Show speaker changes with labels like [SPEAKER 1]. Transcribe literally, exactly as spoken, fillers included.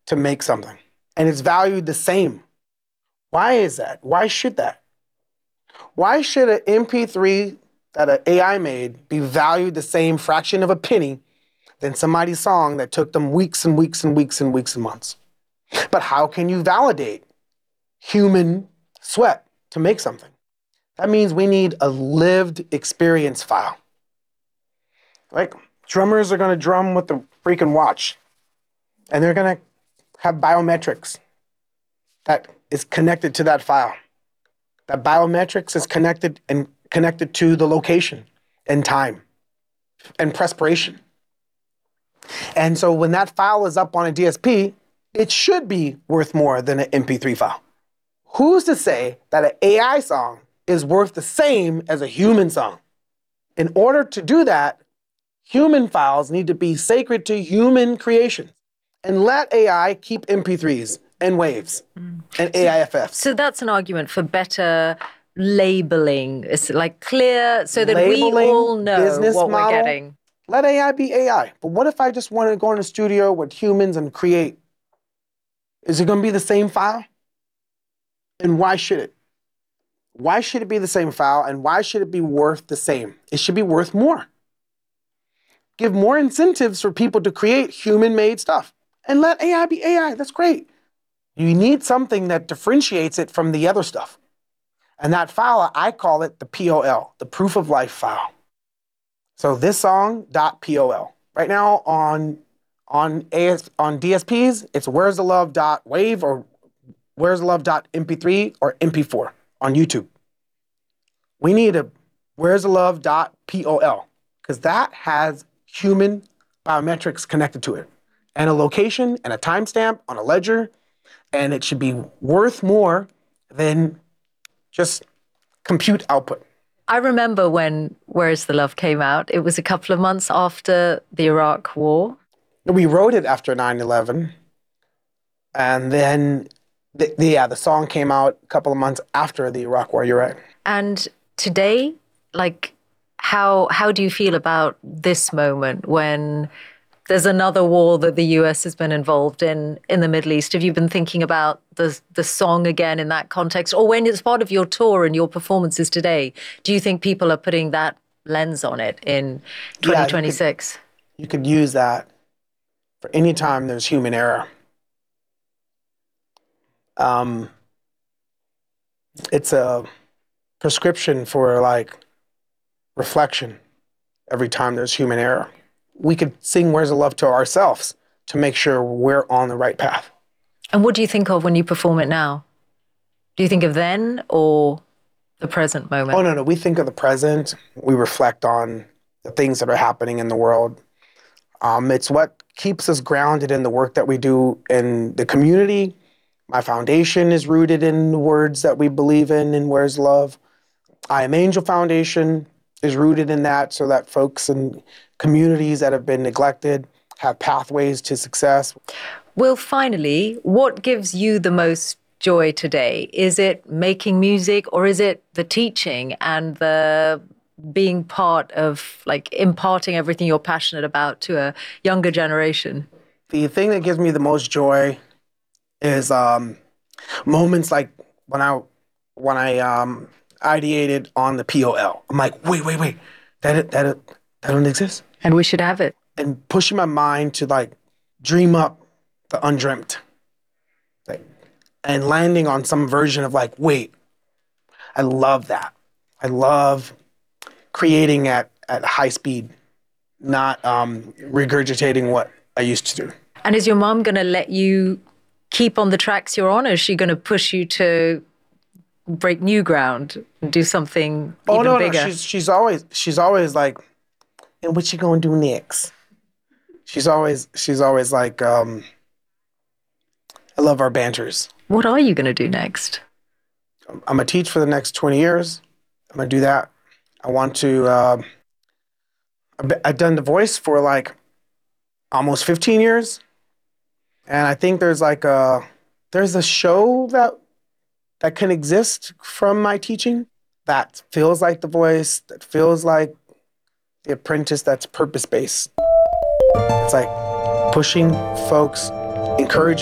[SPEAKER 1] to make something, and it's valued the same. Why is that? Why should that? Why should an M P three that an A I made be valued the same fraction of a penny than somebody's song that took them weeks and weeks and weeks and weeks and months? But how can you validate human sweat to make something? That means we need a lived experience file. Like, drummers are gonna drum with the freaking watch, and they're gonna have biometrics that is connected to that file. That biometrics is connected and connected to the location and time and perspiration. And so when that file is up on a D S P, it should be worth more than an M P three file. Who's to say that an A I song is worth the same as a human song? In order to do that, human files need to be sacred to human creation, and let A I keep M P threes and waves mm. and A I F Fs.
[SPEAKER 2] So that's an argument for better labeling. It's like clear so that labeling, we all know what model, we're getting.
[SPEAKER 1] Let A I be A I. But what if I just wanted to go in the studio with humans and create? Is it going to be the same file? And why should it? Why should it be the same file, and why should it be worth the same? It should be worth more. Give more incentives for people to create human-made stuff, and let A I be A I. That's great. You need something that differentiates it from the other stuff. And that file, I call it the P O L, the proof of life file. So this song dot P O L. Right now on on A S, on D S Ps, it's where's the love dot wave or where's the love dot M P three or M P four on YouTube. We need a where's the love dot P O L, because that has human biometrics connected to it, and a location and a timestamp on a ledger, and it should be worth more than just compute output.
[SPEAKER 2] I remember when Where's the Love came out. It was a couple of months after the Iraq War.
[SPEAKER 1] We wrote it after nine eleven, and then the, the, yeah, the song came out a couple of months after the Iraq War. You're right.
[SPEAKER 2] And today, like, how how do you feel about this moment when there's another war that the U S has been involved in in the Middle East? Have you been thinking about the the song again in that context? Or when it's part of your tour and your performances today, do you think people are putting that lens on it in twenty twenty-six?
[SPEAKER 1] Yeah, you, could, you could use that for any time there's human error. Um, it's a prescription for, like, reflection every time there's human error. We could sing Where's the Love to ourselves to make sure we're on the right path.
[SPEAKER 2] And what do you think of when you perform it now? Do you think of then or the present moment?
[SPEAKER 1] Oh, no, no. We think of the present. We reflect on the things that are happening in the world. Um, it's what keeps us grounded in the work that we do in the community. My foundation is rooted in the words that we believe in in Where's Love. I Am Angel Foundation is rooted in that, so that folks in communities that have been neglected have pathways to success.
[SPEAKER 2] Well, finally, what gives you the most joy today? Is it making music, or is it the teaching and the being part of, like, imparting everything you're passionate about to a younger generation?
[SPEAKER 1] The thing that gives me the most joy is um, moments like when I when I um, ideated on the P O L. I'm like, wait, wait, wait, that that that don't exist.
[SPEAKER 2] And we should have it.
[SPEAKER 1] And pushing my mind to, like, dream up the undreamt. Like, and landing on some version of, like, wait, I love that. I love creating at, at high speed, not um, regurgitating what I used to do.
[SPEAKER 2] And is your mom going to let you keep on the tracks you're on, or is she going to push you to break new ground and do something
[SPEAKER 1] oh,
[SPEAKER 2] even
[SPEAKER 1] no,
[SPEAKER 2] bigger?
[SPEAKER 1] No, she's, she's always, she's always like, and what you gonna do next? She's always, she's always like, um, I love our banters.
[SPEAKER 2] What are you gonna do next?
[SPEAKER 1] I'm gonna teach for the next twenty years. I'm gonna do that. I want to, uh, I've done the voice for like almost fifteen years. And I think there's like a, there's a show that, that can exist from my teaching that feels like The Voice, that feels like The Apprentice, that's purpose-based. It's like pushing folks, encouraging